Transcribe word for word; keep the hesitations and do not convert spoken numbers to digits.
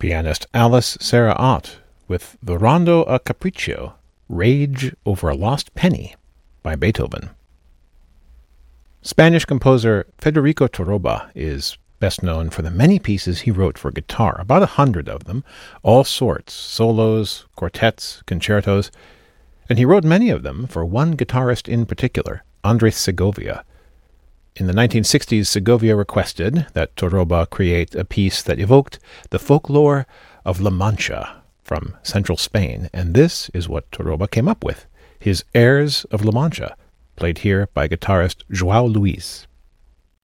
pianist Alice Sarah Ott with the Rondo a Capriccio, Rage Over a Lost Penny by Beethoven. Spanish composer Federico Torroba is best known for the many pieces he wrote for guitar, about a hundred of them, all sorts, solos, quartets, concertos, and he wrote many of them for one guitarist in particular, Andres Segovia. In the nineteen sixties, Segovia requested that Torroba create a piece that evoked the folklore of La Mancha from central Spain, and this is what Torroba came up with, his Airs of La Mancha, played here by guitarist João Luis.